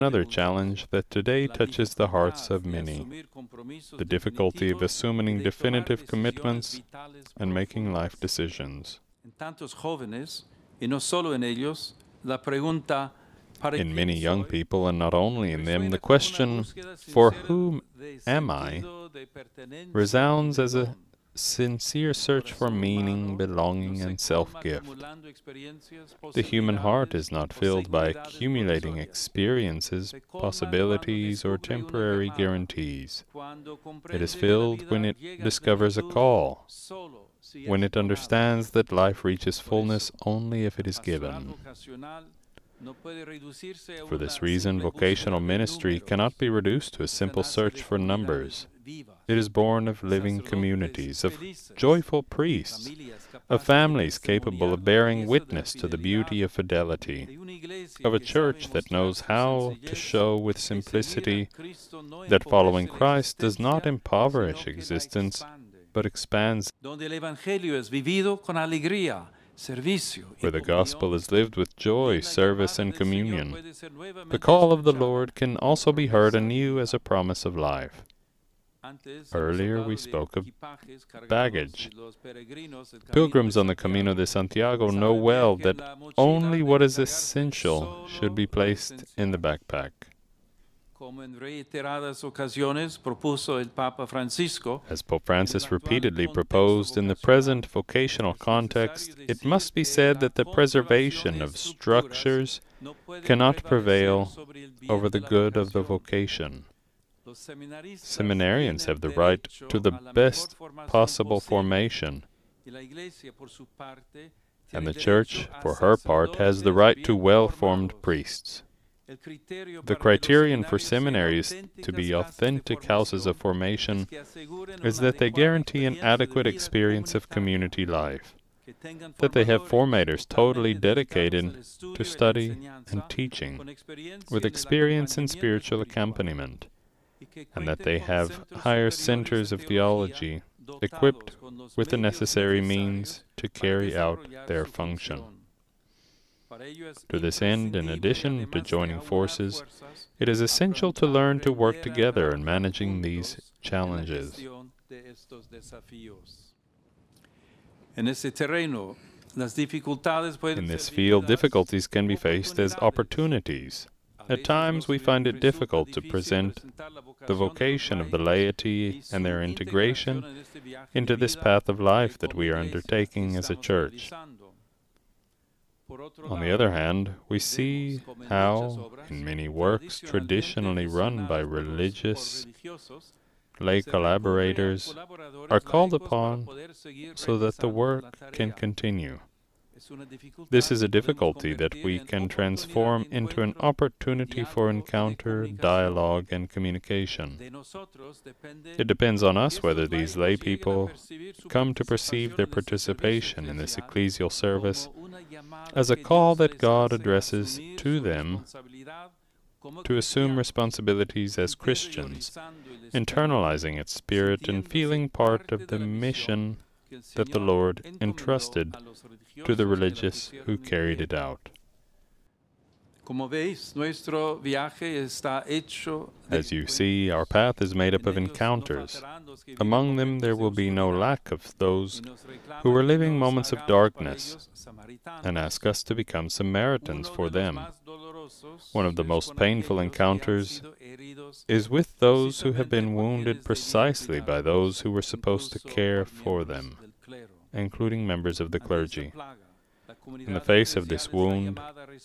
Another challenge that today touches the hearts of many, the difficulty of assuming definitive commitments and making life decisions. In many young people, and not only in them, the question, "For whom am I?" resounds as a sincere search for meaning, belonging, and self-gift. The human heart is not filled by accumulating experiences, possibilities, or temporary guarantees. It is filled when it discovers a call, when it understands that life reaches fullness only if it is given. For this reason, vocational ministry cannot be reduced to a simple search for numbers. It is born of living communities, of joyful priests, of families capable of bearing witness to the beauty of fidelity, of a church that knows how to show with simplicity that following Christ does not impoverish existence, but expands, where the gospel is lived with joy, service, and communion. The call of the Lord can also be heard anew as a promise of life. Earlier we spoke of baggage. Pilgrims on the Camino de Santiago know well that only what is essential should be placed in the backpack. As Pope Francis repeatedly proposed in the present vocational context, it must be said that the preservation of structures cannot prevail over the good of the vocation. Seminarians have the right to the best possible formation, and the Church, for her part, has the right to well-formed priests. The criterion for seminaries to be authentic houses of formation is that they guarantee an adequate experience of community life, that they have formators totally dedicated to study and teaching, with experience in spiritual accompaniment, and that they have higher centers of theology equipped with the necessary means to carry out their function. To this end, in addition to joining forces, it is essential to learn to work together in managing these challenges. In this field, difficulties can be faced as opportunities. At times, we find it difficult to present the vocation of the laity and their integration into this path of life that we are undertaking as a church. On the other hand, we see how, in many works traditionally run by religious lay collaborators, are called upon so that the work can continue. This is a difficulty that we can transform into an opportunity for encounter, dialogue, and communication. It depends on us whether these lay people come to perceive their participation in this ecclesial service as a call that God addresses to them to assume responsibilities as Christians, internalizing its spirit and feeling part of the mission that the Lord entrusted to the religious who carried it out. As you see, our path is made up of encounters. Among them there will be no lack of those who are living moments of darkness and ask us to become Samaritans for them. One of the most painful encounters is with those who have been wounded precisely by those who were supposed to care for them, including members of the clergy. In the face of this wound,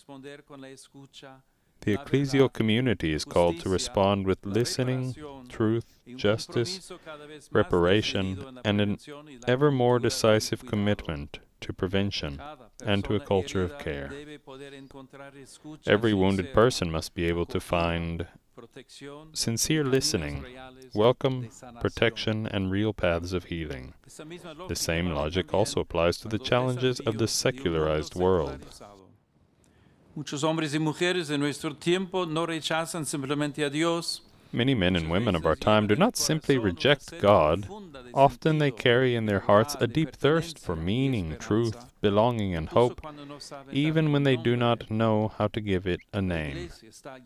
the ecclesial community is called to respond with listening, truth, justice, reparation, and an ever more decisive commitment to prevention and to a culture of care. Every wounded person must be able to find sincere listening, welcome, protection, and real paths of healing. The same logic also applies to the challenges of the secularized world. Many men and women of our time do not simply reject God. Often they carry in their hearts a deep thirst for meaning, truth, belonging, and hope, even when they do not know how to give it a name.